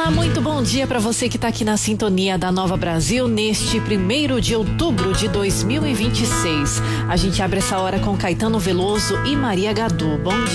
Muito bom dia para você que está aqui na sintonia da Nova Brasil neste 1º de outubro de 2026. A gente abre essa hora com Caetano Veloso e Maria Gadu. Bom dia.